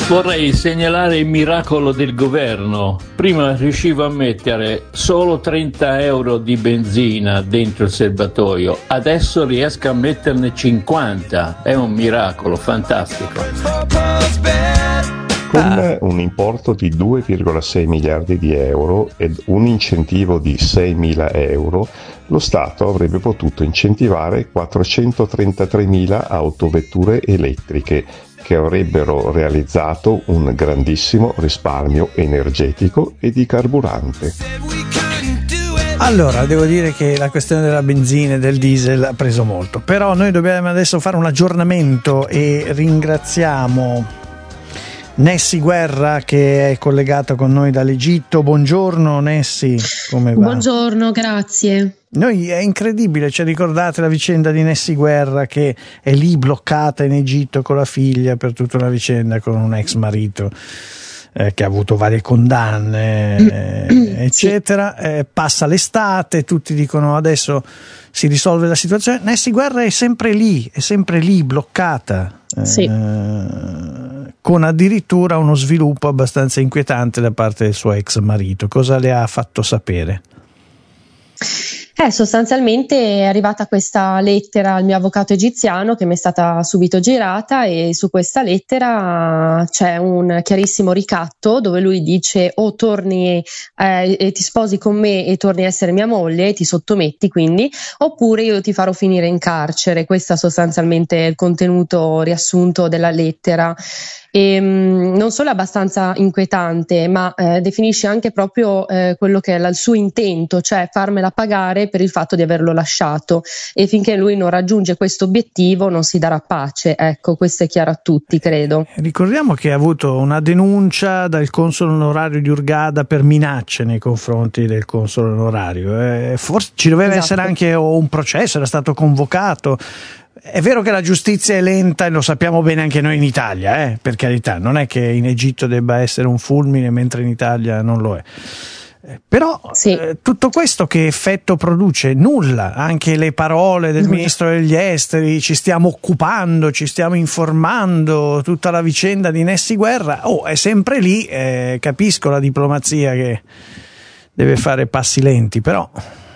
Vorrei segnalare il miracolo del governo. Prima riuscivo a mettere solo 30 euro di benzina dentro il serbatoio, adesso riesco a metterne 50. È un miracolo fantastico. Con un importo di 2,6 miliardi di euro ed un incentivo di 6.000 euro, lo Stato avrebbe potuto incentivare 433.000 autovetture elettriche che avrebbero realizzato un grandissimo risparmio energetico e di carburante. Allora, devo dire che la questione della benzina e del diesel ha preso molto, però noi dobbiamo adesso fare un aggiornamento e ringraziamo Nessi Guerra che è collegato con noi dall'Egitto. Buongiorno Nessi, come va? Buongiorno, grazie. Noi è incredibile, cioè ricordate la vicenda di Nessi Guerra che è lì bloccata in Egitto con la figlia per tutta una vicenda con un ex marito che ha avuto varie condanne eccetera. Passa l'estate, tutti dicono adesso si risolve la situazione. Nessi Guerra è sempre lì bloccata, sì. Con addirittura uno sviluppo abbastanza inquietante da parte del suo ex marito. Cosa le ha fatto sapere? Sostanzialmente è arrivata questa lettera al mio avvocato egiziano che mi è stata subito girata, e su questa lettera c'è un chiarissimo ricatto dove lui dice: o torni e ti sposi con me e torni a essere mia moglie, ti sottometti quindi, oppure io ti farò finire in carcere. Questo sostanzialmente è il contenuto riassunto della lettera. E non solo è abbastanza inquietante, ma definisce anche proprio quello che è il suo intento, cioè farmela pagare per il fatto di averlo lasciato, e finché lui non raggiunge questo obiettivo non si darà pace. Ecco, questo è chiaro a tutti, credo. Ricordiamo che ha avuto una denuncia dal console onorario di Hurghada per minacce nei confronti del console onorario. Forse ci doveva essere anche un processo, era stato convocato. È vero che la giustizia è lenta e lo sappiamo bene anche noi in Italia, per carità, non è che in Egitto debba essere un fulmine mentre in Italia non lo è. Però sì. Tutto questo che effetto produce? Nulla. Anche le parole del ministro degli esteri, ci stiamo occupando, ci stiamo informando, tutta la vicenda di Nessi Guerra è sempre lì. Capisco la diplomazia che deve fare passi lenti, però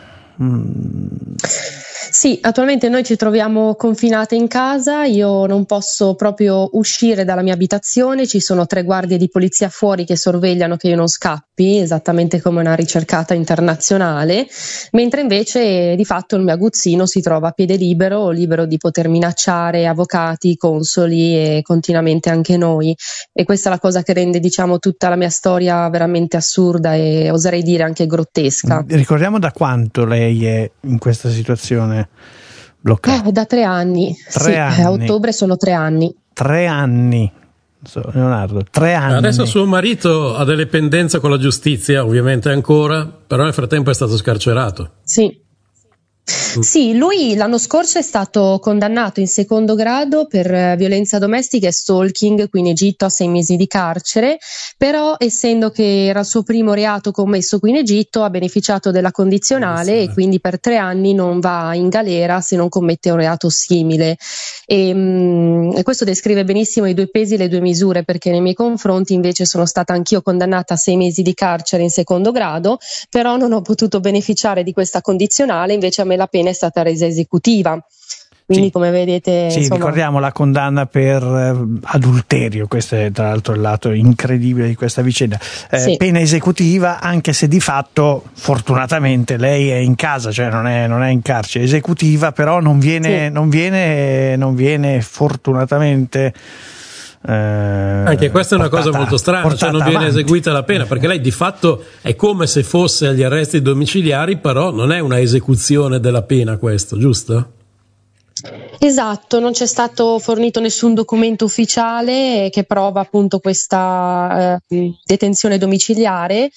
Sì, attualmente noi ci troviamo confinate in casa, io non posso proprio uscire dalla mia abitazione, ci sono 3 guardie di polizia fuori che sorvegliano che io non scappi, esattamente come una ricercata internazionale, mentre invece di fatto il mio aguzzino si trova a piede libero di poter minacciare avvocati, consoli e continuamente anche noi, e questa è la cosa che rende, diciamo, tutta la mia storia veramente assurda e oserei dire anche grottesca. Ricordiamo da quanto lei è in questa situazione bloccata? Da 3 anni. 3 anni. A ottobre sono 3 anni. 3 anni. Leonardo, 3 anni. Adesso suo marito ha delle pendenze con la giustizia, ovviamente ancora, però nel frattempo è stato scarcerato. Sì. Sì, lui l'anno scorso è stato condannato in secondo grado per violenza domestica e stalking qui in Egitto a 6 mesi di carcere, però essendo che era il suo primo reato commesso qui in Egitto ha beneficiato della condizionale e quindi per 3 anni non va in galera se non commette un reato simile. E questo descrive benissimo i 2 pesi e le 2 misure, perché nei miei confronti invece sono stata anch'io condannata a 6 mesi di carcere in secondo grado, però non ho potuto beneficiare di questa condizionale, invece a me la pena è stata resa esecutiva. Quindi sì, come vedete, sì, ricordiamo la condanna per adulterio, questo è tra l'altro il lato incredibile di questa vicenda, sì. Pena esecutiva, anche se di fatto fortunatamente lei è in casa, cioè non è in carcere, esecutiva, però non viene, sì. non viene fortunatamente anche questa è una cosa molto strana, cioè non viene eseguita la pena, perché lei di fatto è come se fosse agli arresti domiciliari, però non è una esecuzione della pena, questo, giusto? Esatto, non c'è stato fornito nessun documento ufficiale che prova appunto questa detenzione domiciliare,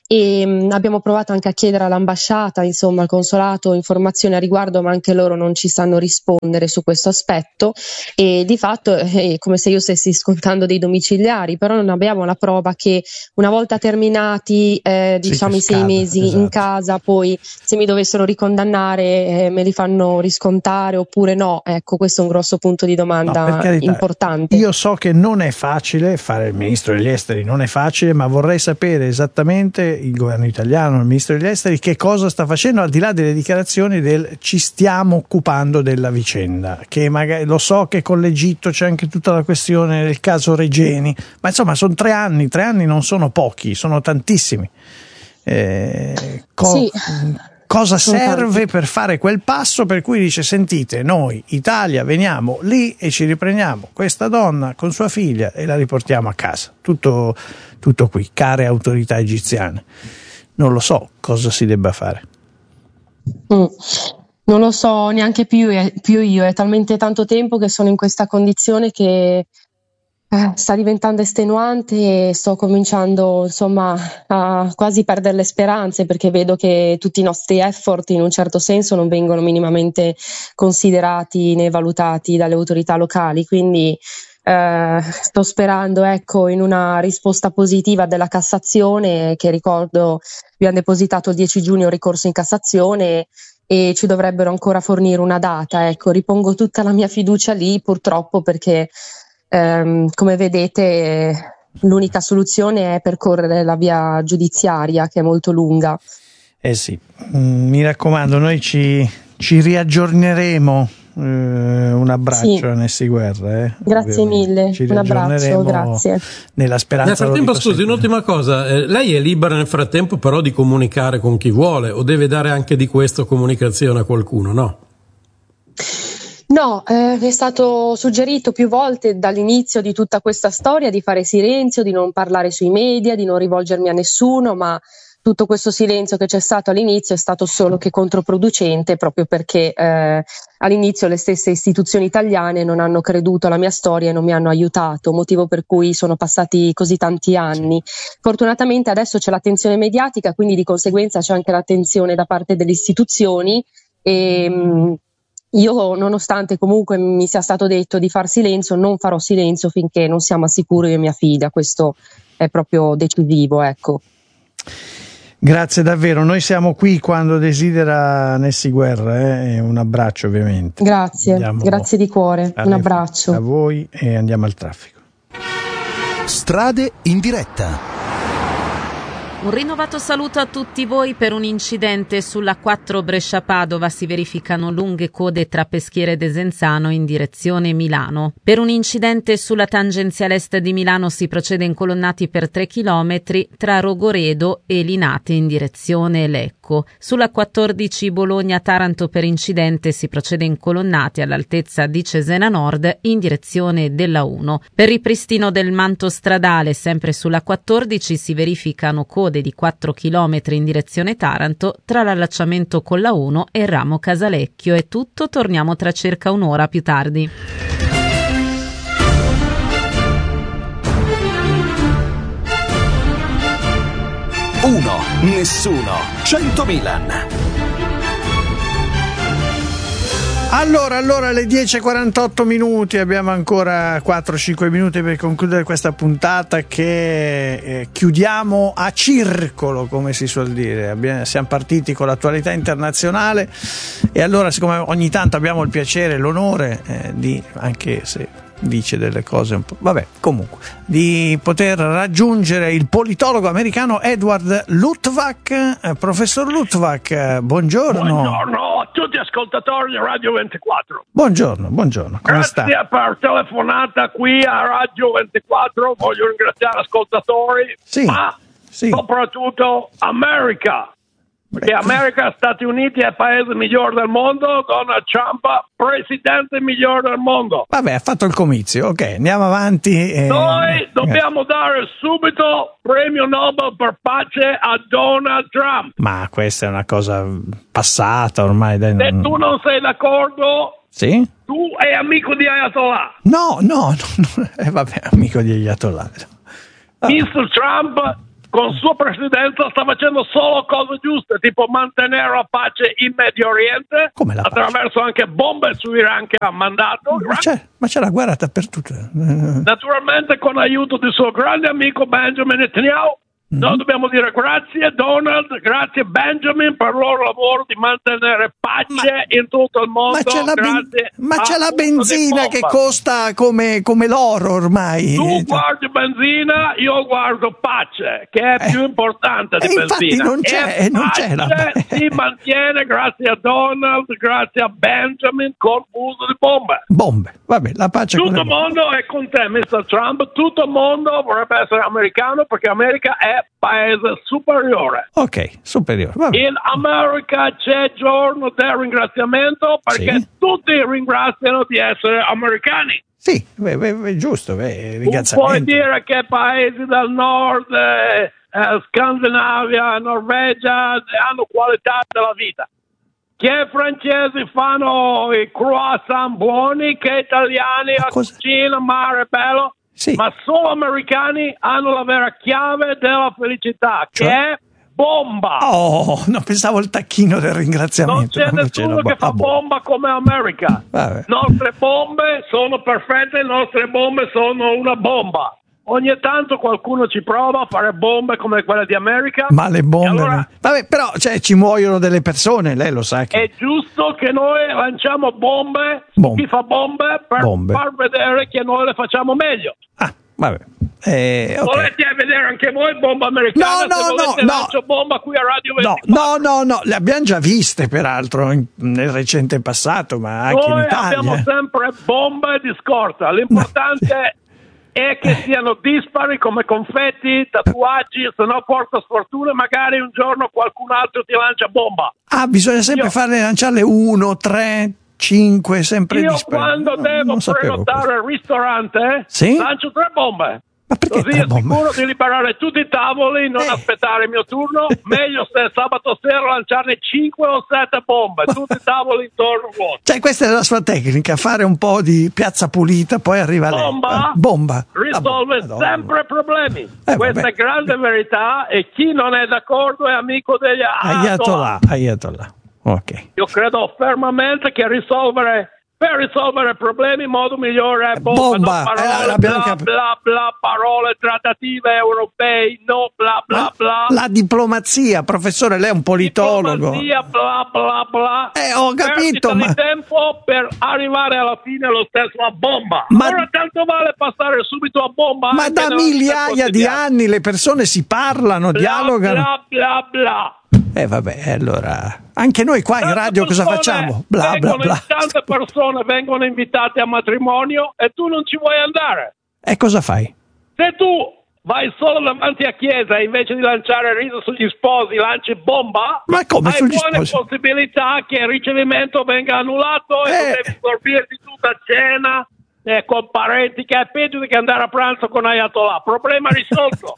e abbiamo provato anche a chiedere all'ambasciata, insomma al consolato, informazioni a riguardo, ma anche loro non ci sanno rispondere su questo aspetto, e di fatto è come se io stessi scontando dei domiciliari, però non abbiamo la prova che una volta terminati diciamo i 6 mesi in casa, poi se mi dovessero ricondannare me li fanno riscontare oppure no. Ecco, questo è un grosso punto di domanda importante. Io so che non è facile fare il ministro degli esteri, non è facile, ma vorrei sapere esattamente il governo italiano, il ministro degli esteri, che cosa sta facendo, al di là delle dichiarazioni del ci stiamo occupando della vicenda, che magari lo so che con l'Egitto c'è anche tutta la questione del caso Regeni, ma insomma sono 3 anni non sono pochi, sono tantissimi. Cosa serve per fare quel passo per cui dice: sentite, noi Italia veniamo lì e ci riprendiamo questa donna con sua figlia e la riportiamo a casa, tutto qui, care autorità egiziane? Non lo so cosa si debba fare. Non lo so neanche più io, è talmente tanto tempo che sono in questa condizione che sta diventando estenuante e sto cominciando insomma a quasi perdere le speranze, perché vedo che tutti i nostri effort in un certo senso non vengono minimamente considerati né valutati dalle autorità locali, quindi sto sperando, ecco, in una risposta positiva della Cassazione, che ricordo abbiamo depositato il 10 giugno il ricorso in Cassazione e ci dovrebbero ancora fornire una data. Ecco, ripongo tutta la mia fiducia lì, purtroppo, perché come vedete l'unica soluzione è percorrere la via giudiziaria, che è molto lunga. Sì, mi raccomando, noi ci riaggiorneremo. Un abbraccio a Nessi Guerra. Grazie mille, un abbraccio, grazie. Nella speranza. Nel frattempo, scusi, un'ultima cosa, lei è libera nel frattempo però di comunicare con chi vuole, o deve dare anche di questo comunicazione a qualcuno, no? No, mi è stato suggerito più volte dall'inizio di tutta questa storia di fare silenzio, di non parlare sui media, di non rivolgermi a nessuno, ma tutto questo silenzio che c'è stato all'inizio è stato solo che controproducente, proprio perché all'inizio le stesse istituzioni italiane non hanno creduto alla mia storia e non mi hanno aiutato, motivo per cui sono passati così tanti anni. Fortunatamente adesso c'è l'attenzione mediatica, quindi di conseguenza c'è anche l'attenzione da parte delle istituzioni e io, nonostante comunque mi sia stato detto di far silenzio, non farò silenzio finché non siamo al sicuro io e mia figlia. Questo è proprio decisivo, ecco. Grazie davvero, noi siamo qui quando desidera Nessi Guerra, un abbraccio ovviamente. Grazie di cuore, un abbraccio a voi e andiamo al traffico. Strade in diretta. Un rinnovato saluto a tutti voi. Per un incidente sulla 4 Brescia-Padova si verificano lunghe code tra Peschiera e Desenzano in direzione Milano. Per un incidente sulla tangenziale est di Milano si procede incolonnati per 3 chilometri tra Rogoredo e Linate in direzione Lecco. Sulla 14 Bologna-Taranto per incidente si procede incolonnati all'altezza di Cesena Nord in direzione della 1. Per ripristino del manto stradale sempre sulla 14 si verificano code di 4 km in direzione Taranto tra l'allacciamento con la 1 e il ramo Casalecchio. È tutto, torniamo tra circa un'ora più tardi. Uno, nessuno, 100 Milan. Allora, alle 10:48 abbiamo ancora 4-5 minuti per concludere questa puntata che chiudiamo a circolo, come si suol dire. Siamo partiti con l'attualità internazionale e allora, siccome ogni tanto abbiamo il piacere e l'onore di, anche se dice delle cose un po', vabbè, comunque, di poter raggiungere il politologo americano Edward Luttwak. Professor Luttwak, buongiorno. Buongiorno a tutti gli ascoltatori di Radio 24. Buongiorno, come Grazie sta? per telefonata qui a Radio 24, voglio ringraziare gli ascoltatori, ma soprattutto America. Perché America, Stati Uniti è il paese migliore del mondo, Donald Trump, presidente migliore del mondo. Vabbè, ha fatto il comizio, ok, andiamo avanti. Noi dobbiamo dare subito premio Nobel per pace a Donald Trump. Ma questa è una cosa passata ormai. Dai, se tu non sei d'accordo, sì? Tu sei amico di Ayatollah. No, vabbè, amico di Ayatollah. Mr. Trump con sua presidenza sta facendo solo cose giuste, tipo mantenere la pace in Medio Oriente, attraverso anche bombe su Iran che ha mandato. Ma c'è la guerra dappertutto. Naturalmente con l'aiuto del suo grande amico Benjamin Netanyahu. Noi dobbiamo dire grazie Donald, grazie Benjamin per il loro lavoro di mantenere pace in tutto il mondo. Ma c'è la benzina che costa come l'oro ormai. Tu guardi benzina, io guardo pace, che è più importante di benzina. Infatti non c'è la pace. Si mantiene grazie a Donald, grazie a Benjamin, con l'uso di bombe. Bombe, vabbè, la pace. Tutto il mondo è con te, Mr. Trump. Tutto il mondo vorrebbe essere americano perché America è paese superiore. Ok, superiore. Vabbè. In America c'è giorno del ringraziamento perché tutti ringraziano di essere americani. Sì, giusto. Ringraziamento. Puoi dire che paesi del nord, Scandinavia, Norvegia hanno qualità della vita. Che francesi fanno i croissant buoni, che italiani la cucina, mare bello. Sì. Ma solo americani hanno la vera chiave della felicità, che è bomba. Oh, no, pensavo il tacchino del ringraziamento. Non c'è nessuno che fa bomba come America. Vabbè. Nostre bombe sono perfette, le nostre bombe sono una bomba. Ogni tanto qualcuno ci prova a fare bombe come quelle di America. Ma le bombe... Vabbè, però ci muoiono delle persone, lei lo sa che... È giusto che noi lanciamo bombe. Chi fa bombe per far vedere che noi le facciamo meglio. Ah, vabbè. Okay. Volete vedere anche voi bomba americana? Lancio bomba qui a Radio 24. No, le abbiamo già viste peraltro nel recente passato, ma anche in Italia. Noi abbiamo sempre bombe di scorta. L'importante è che siano dispari come confetti, tatuaggi, se no porta sfortuna, magari un giorno qualcun altro ti lancia bomba. Ah, bisogna sempre farle lanciarle 1, 3, 5, sempre dispari. Io quando devo prenotare al ristorante lancio 3 bombe. Ma perché così è sicuro di liberare tutti i tavoli, non aspettare il mio turno. Meglio se sabato sera lanciarne 5 o 7 bombe, tutti i tavoli intorno vuoti. Cioè, questa è la sua tecnica, fare un po' di piazza pulita, poi arriva bomba risolve sempre problemi. Questa è grande verità, e chi non è d'accordo è amico degli Ayatollah. Okay. Io credo fermamente che per risolvere problemi il modo migliore è bomba. Parole, bla, parole, trattative europee, no, bla, bla, bla. La diplomazia, professore, lei è un politologo. Diplomazia, bla, bla, bla. Ho capito, ma... di tempo per arrivare alla fine lo stesso a bomba. Ora tanto vale passare subito a bomba. Ma da migliaia di anni le persone si parlano, dialogano. Bla, bla, bla. Vabbè, allora anche noi qua in radio cosa facciamo? Bla bla bla. Tante persone vengono invitate a matrimonio e tu non ci vuoi andare. E cosa fai? Se tu vai solo davanti a chiesa e invece di lanciare riso sugli sposi lanci bomba, ma come hai buone possibilità che il ricevimento venga annullato e tu devi sorbirti tutta cena con parenti, che è peggio che andare a pranzo con Ayatollah. Problema risolto.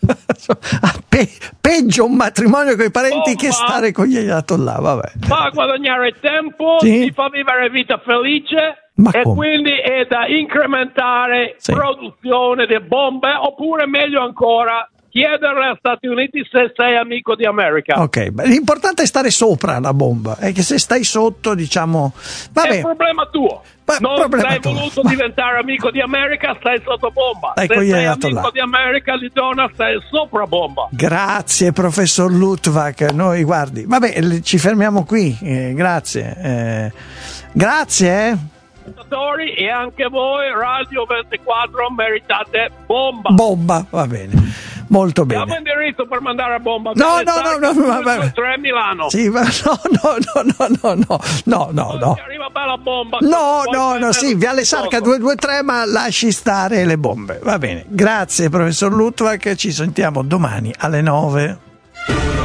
Peggio un matrimonio con i parenti che stare con gli Ayatollah. Vabbè. Fa guadagnare tempo, ti fa vivere vita felice. E quindi è da incrementare produzione di bombe, oppure meglio ancora chiederle agli Stati Uniti se sei amico di America. Ok, l'importante è stare sopra la bomba, è che se stai sotto, diciamo, vabbè, è un problema tuo. Non sei voluto diventare amico di America, stai sotto bomba. Se sei amico di America, di Donald, stai sopra bomba. Grazie professor Luttwak. Noi guardi, vabbè, ci fermiamo qui. Grazie. Grazie. E anche voi, Radio 24, meritate bomba. Bomba, va bene. Molto bene. Abbiamo indirizzo per mandare a bomba. No, 3 Milano. Sì, ma no. Arriva bella bomba. No, sì, Viale Sarca 223, ma lasci stare le bombe. Va bene. Grazie, professor Luttwak. Ci sentiamo domani alle 9.